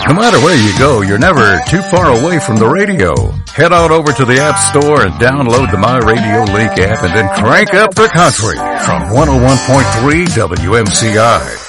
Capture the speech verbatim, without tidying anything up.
No matter where you go, you're never too far away from the radio. Head on over to the App Store and download the My Radio Link app and then crank up the country from one oh one point three W M C I.